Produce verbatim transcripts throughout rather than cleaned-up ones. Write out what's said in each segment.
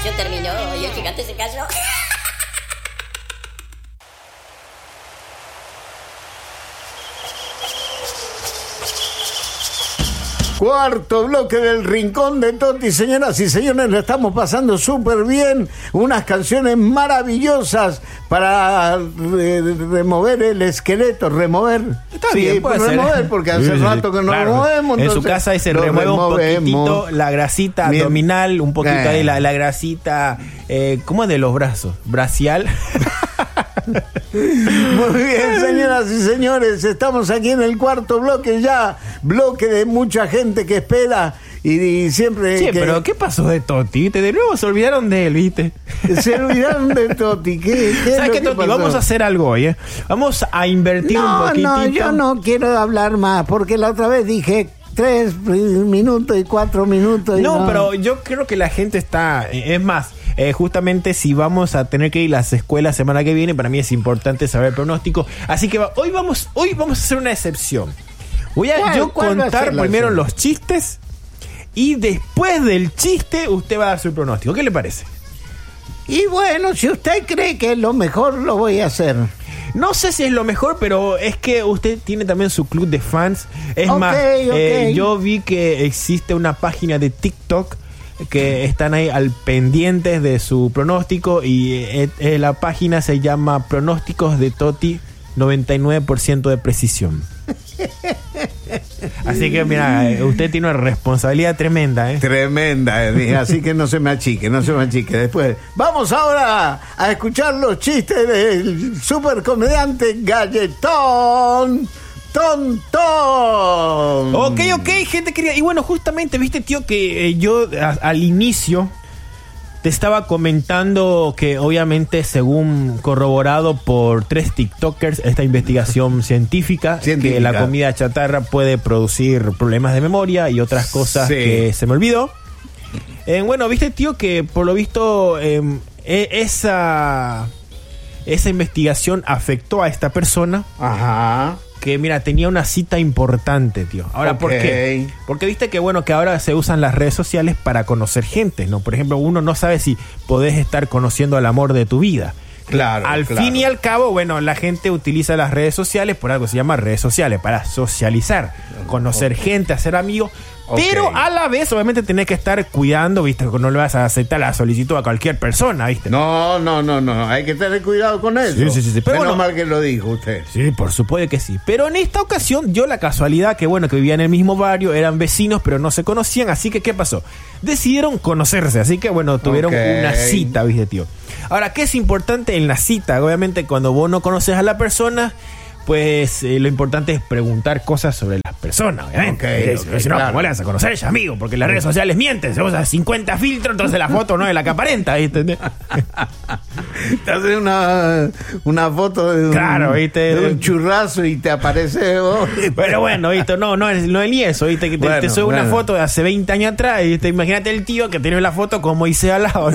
canción terminó y el gigante se cayó. Cuarto bloque del Rincón de Toti. Señoras y señores, lo estamos pasando súper bien. Unas canciones maravillosas para re- remover el esqueleto. ¿Remover? Está sí, bien, puede por ser. remover, porque hace Sí, rato que no claro. lo movemos. En su entonces casa ahí se lo remueve un removemos. poquitito la grasita Bien. abdominal, un poquito Eh. ahí la, la grasita, eh, ¿cómo es de los brazos? Bracial. Muy bien, señoras y señores, estamos aquí en el cuarto bloque ya, bloque de mucha gente que espera y, y siempre... Sí, que pero ¿qué pasó de Toti? ¿Viste? De nuevo se olvidaron de él, ¿viste? se olvidaron de Toti. ¿Qué, qué es ¿Sabes lo qué, que Toti? pasó? Vamos a hacer algo hoy, ¿eh? Vamos a invertir un No, poquitito. no, yo no quiero hablar más, porque la otra vez dije tres minutos y cuatro minutos. Y No, no, pero yo creo que la gente está... Es más, eh, justamente si vamos a tener que ir a las escuelas semana que viene, para mí es importante saber el pronóstico. Así que va- hoy vamos hoy vamos a hacer una excepción. Voy a ¿Cuál- yo cuál va a contar ser la primero excepción? los chistes y después del chiste usted va a dar su pronóstico. ¿Qué le parece? Y bueno, si usted cree que es lo mejor, lo voy a hacer. No sé si es lo mejor, pero es que usted tiene también su club de fans. Es Ok, más, ok. eh, yo vi que existe una página de TikTok que están ahí al pendientes de su pronóstico y eh, eh, la página se llama Pronósticos de Toti, noventa y nueve por ciento de precisión. Así que mira, eh, usted tiene una responsabilidad tremenda, ¿eh? Tremenda, eh, así que no se me achique, no se me achique. Después, vamos ahora a escuchar los chistes del super comediante Galletón Tontón. Ok, ok, gente querida. Y bueno, justamente, viste, tío, que eh, yo a- al inicio te estaba comentando que obviamente, según corroborado por tres TikTokers, esta investigación científica, Científica. que la comida chatarra puede producir problemas de memoria y otras cosas Sí. que se me olvidó. Eh, bueno, viste, tío, que por lo visto eh, e- esa, esa investigación afectó a esta persona. Ajá. Que mira, tenía una cita importante, tío. Ahora, ¿por Ok. qué? Porque viste que bueno, que ahora se usan las redes sociales para conocer gente, ¿no? Por ejemplo, uno no sabe si podés estar conociendo al amor de tu vida. Claro, Al claro. fin y al cabo, bueno, la gente utiliza las redes sociales, por algo se llama redes sociales, para socializar, conocer gente, hacer amigos. Ok. Pero a la vez, obviamente, tenés que estar cuidando, viste, que no le vas a aceptar la solicitud a cualquier persona, viste. No, no, no, no, hay que tener cuidado con eso. Sí, sí, sí, sí, pero Menos bueno. mal que lo dijo usted. Sí, por supuesto que sí. Pero en esta ocasión dio la casualidad que, bueno, que vivían en el mismo barrio, eran vecinos, pero no se conocían. Así que, ¿qué pasó? Decidieron conocerse. Así que, bueno, tuvieron Ok. una cita, ¿viste, tío? Ahora, ¿qué es importante en la cita? Obviamente, cuando vos no conoces a la persona, pues eh, lo importante es preguntar cosas sobre las personas, obviamente. Ok, Eh, ok, si no, claro. ¿cómo le vas a conocer ella, amigo? Porque las redes sociales mienten. Se usa cincuenta filtros, entonces la foto no es la que aparenta, ¿viste? Te hace una, una foto de un, Claro, ¿viste? de un churrazo y te aparece vos. Pero bueno, ¿viste? No, no es, no es ni eso, ¿viste? Que te, Bueno, te sube una bueno. foto de hace veinte años atrás, ¿viste? Imagínate el tío que tiene la foto con Moisés al lado.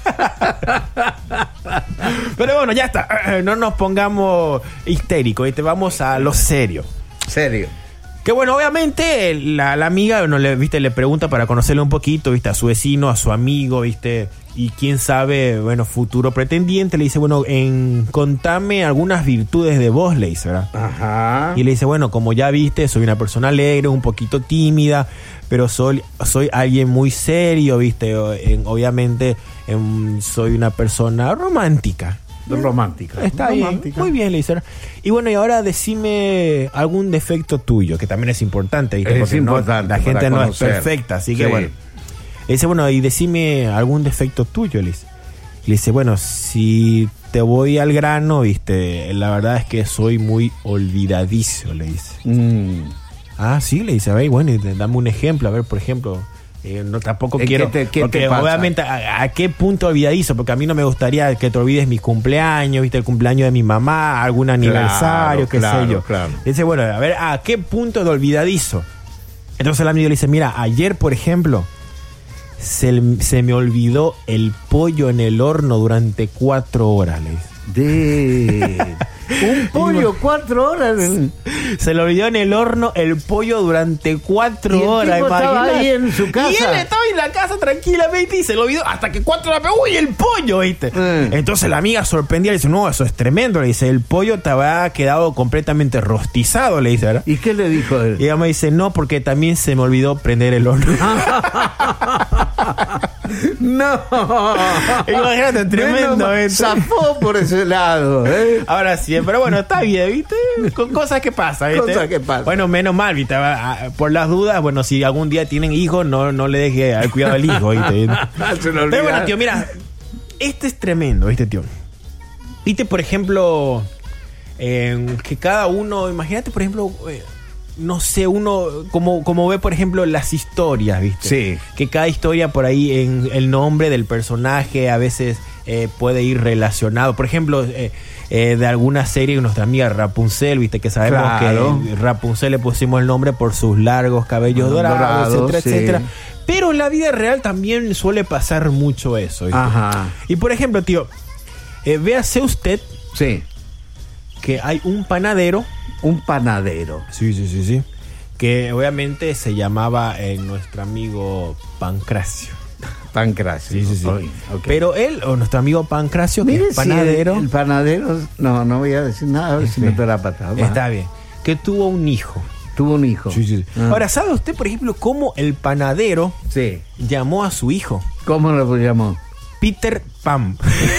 Pero bueno, ya está. No nos pongamos histéricos, ¿viste? Vamos a lo serio. Serio. Que bueno, obviamente la, la amiga, bueno, le, ¿viste? Le pregunta para conocerle un poquito, ¿viste? A su vecino, a su amigo, ¿viste? Y quién sabe, bueno, futuro pretendiente. Le dice, bueno, en, contame algunas virtudes de vos, le dice, ¿verdad? Ajá. Y le dice, bueno, como ya viste, soy una persona alegre, un poquito tímida, pero soy, soy alguien muy serio, ¿viste? O- en- obviamente em, soy una persona romántica. Romántica. Está Romántica. bien, muy bien, le dice. Y bueno, y ahora decime algún defecto tuyo, que también es importante, ¿viste? Es Porque no- importante la gente para no conocer. es perfecta, así que Sí. bueno. Le dice, bueno, y decime algún defecto tuyo, le dice. Le dice, bueno, si te voy al grano, viste, la verdad es que soy muy olvidadizo, le dice. Mm. Ah, sí, le dice, a ver, bueno, y dame un ejemplo, a ver, por ejemplo, eh, no tampoco ¿Qué quiero, te- qué porque te pasa? obviamente, a, a qué punto olvidadizo? Porque a mí no me gustaría que te olvides mi cumpleaños, viste, el cumpleaños de mi mamá, algún aniversario, qué claro, sé yo. claro. Le dice, bueno, a ver, ¿a qué punto de olvidadizo? Entonces el amigo le dice, mira, ayer, por ejemplo, se, se me olvidó el pollo en el horno durante cuatro horas, le dice. De... Un pollo cuatro horas. En... Se le olvidó en el horno el pollo durante cuatro y el horas. Tipo estaba ahí en su casa. Y él estaba en la casa tranquilamente y se lo olvidó hasta que cuatro horas. ¡Uy, el pollo! ¿Viste? Mm. Entonces la amiga sorprendida le dice: no, eso es tremendo. Le dice: el pollo te había quedado completamente rostizado. Le dice, ¿verdad? ¿Y qué le dijo él? Y ella me dice: no, porque también se me olvidó prender el horno. No. Imagínate, tremendo. Bueno, zafó por ese lado, ¿eh? Ahora sí, pero bueno, está bien, ¿viste? Con cosas que pasan, ¿viste? Cosas que pasan. Bueno, menos mal, ¿viste? Por las dudas, bueno, si algún día tienen hijos, no, no le deje al cuidado del hijo, ¿viste? Pero bueno, tío, mira, este es tremendo, ¿viste, tío? ¿Viste, por ejemplo, eh, que cada uno, imagínate, por ejemplo... Eh, no sé, uno como, como ve, por ejemplo, las historias, ¿viste? Sí. Que cada historia por ahí, en el nombre del personaje, a veces eh, puede ir relacionado. Por ejemplo, eh, eh, de alguna serie de nuestra amiga Rapunzel, ¿viste? Que sabemos claro. que Rapunzel le pusimos el nombre por sus largos cabellos dorados, dorados, etcétera, sí. etcétera. Pero en la vida real también suele pasar mucho eso, ¿viste? Ajá. Y por ejemplo, tío, eh, véase usted sí. que hay un panadero. Un panadero. Sí, sí, sí, sí. Que obviamente se llamaba eh, nuestro amigo Pancracio. Pancracio. Sí, sí, sí. Okay. Pero él, o nuestro amigo Pancracio, Mire, que es panadero. Si el, el panadero, no, no voy a decir nada, a ver si me toca la patada. Está bien. Que tuvo un hijo. Tuvo un hijo. Sí, sí. Ah. Ahora, ¿sabe usted, por ejemplo, cómo el panadero sí. llamó a su hijo? ¿Cómo lo llamó? Peter Pan.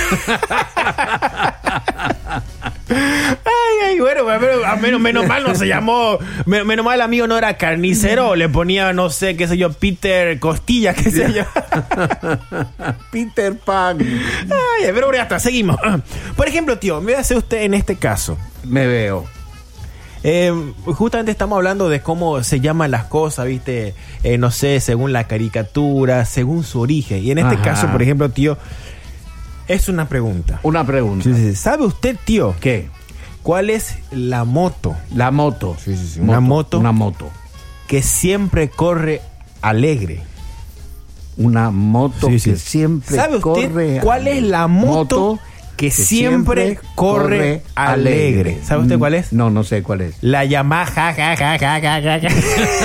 Ay, ay, bueno, pero a menos, menos mal no se llamó. Menos, menos mal el amigo no era carnicero. Le ponía, no sé, qué sé yo, Peter Costilla, qué sé yo. Peter Pan. Ay, pero ya está, seguimos. Por ejemplo, tío, me hace usted en este caso. Me veo. Eh, justamente estamos hablando de cómo se llaman las cosas, ¿viste? Eh, no sé, según la caricatura, según su origen. Y en este Ajá. caso, por ejemplo, tío, es una pregunta. Una pregunta. Sí, sí. ¿Sabe usted, tío? ¿Qué? ¿Cuál es la moto? La moto. Sí, sí, sí. Una moto. Una moto. Que siempre corre alegre. Una moto sí, sí. que siempre ¿Sabe usted corre cuál es la moto, moto que, que siempre, siempre corre, corre alegre. alegre? ¿Sabe usted cuál es? No, no sé cuál es. La Yamaha. Ja, ja, ja, ja, ja, ja.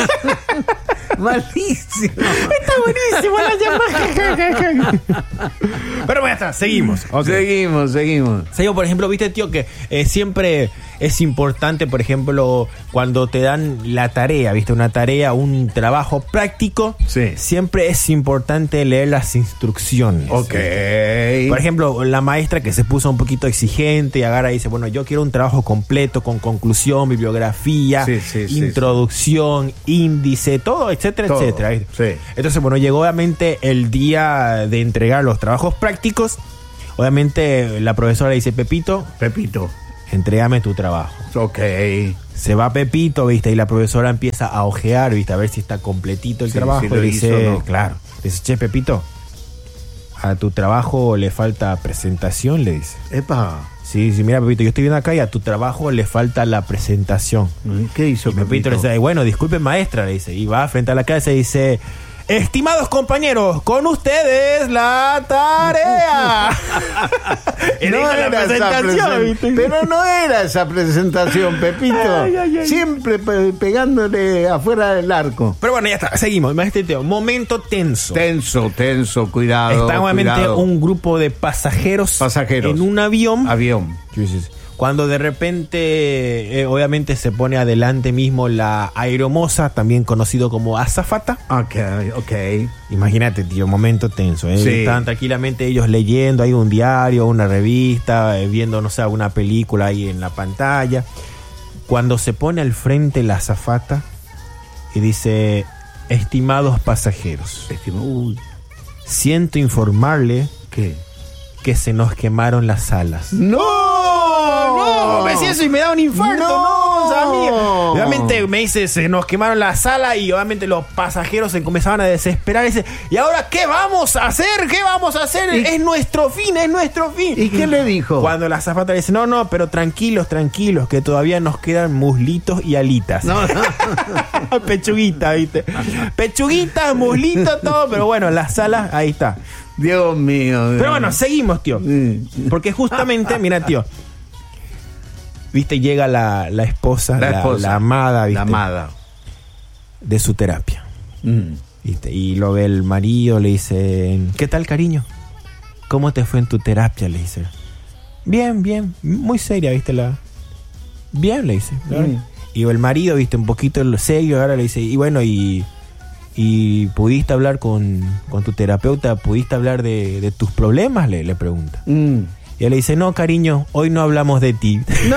Malísimo. Está buenísimo la Yamaha. Pero bueno, ya está, seguimos. Okay. Seguimos, seguimos. Seguimos, por ejemplo, viste, tío, que eh, siempre es importante, por ejemplo, cuando te dan la tarea, viste, una tarea, un trabajo práctico, sí. siempre es importante leer las instrucciones. Ok. ¿Sí? Por ejemplo, la maestra que se puso un poquito exigente y agarra y dice, bueno, yo quiero un trabajo completo con conclusión, bibliografía, sí, sí, introducción, sí, sí. índice, todo, etcétera, todo. etcétera. Sí. Entonces, bueno, llegó obviamente el día de entregar los trabajos prácticos. Obviamente la profesora le dice, Pepito, Pepito, entrégame tu trabajo. Ok. Se va Pepito, viste, y la profesora empieza a ojear, viste, a ver si está completito el sí, trabajo. Si y dice, hizo, no. claro, dice, che, Pepito, a tu trabajo le falta presentación, le dice. Epa. Sí, sí, mira, Pepito, yo estoy viendo acá y a tu trabajo le falta la presentación. ¿Qué hizo y Pepito? Pepito le dice, bueno, disculpe, maestra, le dice, y va frente a la clase y dice, estimados compañeros, con ustedes la tarea. No era la presentación, ¿viste? Pero no era esa presentación, Pepito. Ay, ay, ay. Siempre pe- pegándole afuera del arco. Pero bueno, ya está, seguimos. Imagínate, momento tenso. Tenso, tenso, cuidado. Está obviamente cuidado. un grupo de pasajeros, pasajeros en un avión. Avión. Sí, sí, sí. Cuando de repente, eh, obviamente, se pone adelante mismo la aeromoza, también conocido como azafata. Ok, ok. Imagínate, tío, momento tenso. ¿eh? Sí. Estaban tranquilamente ellos leyendo ahí un diario, una revista, eh, viendo, no sé, alguna película ahí en la pantalla. Cuando se pone al frente la azafata y dice, estimados pasajeros, Estima- Uy. siento informarle ¿Qué? que se nos quemaron las alas. ¡No! No, me decía eso y me da un infarto. No, no sabía. Obviamente me dice, se nos quemaron la sala y obviamente los pasajeros se comenzaban a desesperar. Y dice, ¿y ahora qué vamos a hacer? ¿Qué vamos a hacer? ¿Y? Es nuestro fin, es nuestro fin. ¿Y qué le dijo? Cuando la azafata le dice, no, no, pero tranquilos, tranquilos, que todavía nos quedan muslitos y alitas. No, no. Pechuguita, ¿viste? Pechuguitas, muslitos, todo, pero bueno, las alas, ahí está. Dios mío. Dios. Pero bueno, seguimos, tío. Porque justamente, mira, tío. Viste, llega la, la esposa, la, la, esposa, la amada, ¿viste? La amada. De su terapia. Mm. ¿Viste? Y lo ve el marido, le dice, ¿qué tal, cariño? ¿Cómo te fue en tu terapia? Le dice. Bien, bien. Muy seria, ¿viste? La... Bien, le dice. Mm. Y el marido, ¿viste? Un poquito serio, ahora le dice, y bueno, y... ¿Y pudiste hablar con, con tu terapeuta? ¿Pudiste hablar de, de tus problemas? Le, le pregunta. Mm. Y él le dice, no, cariño, hoy no hablamos de ti. No,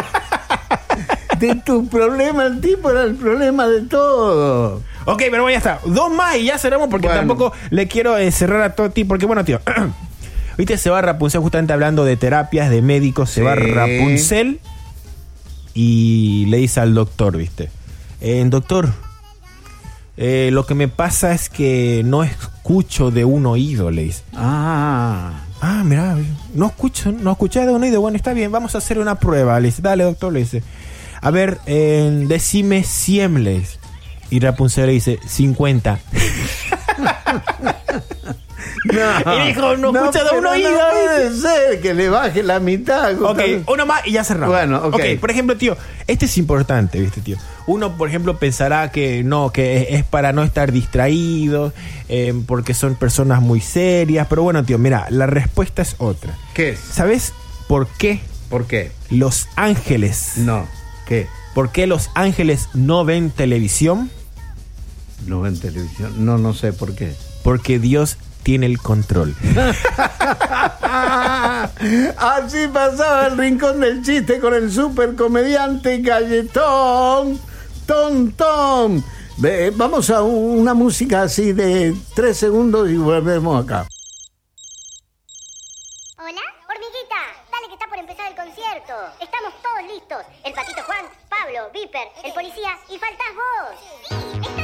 de tu problema, el tipo era el problema de todo. Ok, pero bueno, ya está. Dos más y ya cerramos porque bueno. Tampoco le quiero eh, cerrar a Toti. Porque bueno, tío, viste, se va Rapunzel justamente hablando de terapias, de médicos. Se sí. va Rapunzel y le dice al doctor, viste. Eh, doctor... Eh, lo que me pasa es que no escucho de un oído, le dice. Ah. Ah, mira, no escucho, no escuché de un oído. Bueno, está bien, vamos a hacer una prueba, le dice. Dale, doctor, le dice. A ver, eh, decime cien, le dice. Y Rapunzel le dice, cincuenta. No, y dijo, no, no escucha de un oído. No puede ser que le baje la mitad. Ok, tal... uno más y ya cerramos. Bueno, ok. Ok, por ejemplo, tío, este es importante, ¿viste, tío? Uno, por ejemplo, pensará que no, que es para no estar distraído, eh, porque son personas muy serias. Pero bueno, tío, mira, la respuesta es otra. ¿Qué es? ¿Sabes por qué? ¿Por qué? Los ángeles. No, ¿qué? ¿Por qué los ángeles no ven televisión? No ven televisión. No, no sé por qué. Porque Dios tiene el control. Así pasaba el rincón del chiste con el super comediante Galletón. Ton, ton. Ve, vamos a una música así de tres segundos y volvemos acá. Hola, hormiguita, dale que está por empezar el concierto. Estamos todos listos. El patito Juan, Pablo, Viper, el policía y faltás vos. Sí, está